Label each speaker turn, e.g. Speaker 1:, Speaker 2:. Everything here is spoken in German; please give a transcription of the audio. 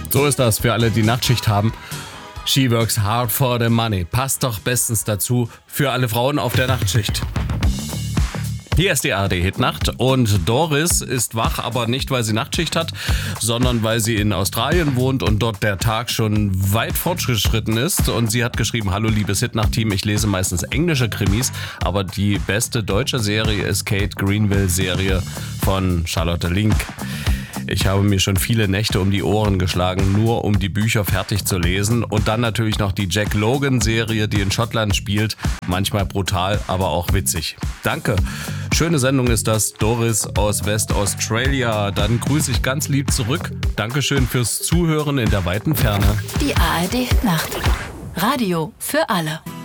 Speaker 1: So ist das für alle, die Nachtschicht haben. She works hard for the money. Passt doch bestens dazu für alle Frauen auf der Nachtschicht. Hier ist die ARD-Hitnacht und Doris ist wach, aber nicht, weil sie Nachtschicht hat, sondern weil sie in Australien wohnt und dort der Tag schon weit fortgeschritten ist. Und sie hat geschrieben, hallo liebes Hitnacht-Team, ich lese meistens englische Krimis, aber die beste deutsche Serie ist Kate Greenville-Serie von Charlotte Link. Ich habe mir schon viele Nächte um die Ohren geschlagen, nur um die Bücher fertig zu lesen. Und dann natürlich noch die Jack Logan-Serie, die in Schottland spielt. Manchmal brutal, aber auch witzig. Danke. Schöne Sendung ist das, Doris aus West-Australia. Dann grüße ich ganz lieb zurück. Dankeschön fürs Zuhören in der weiten Ferne.
Speaker 2: Die ARD-Nacht. Radio für alle.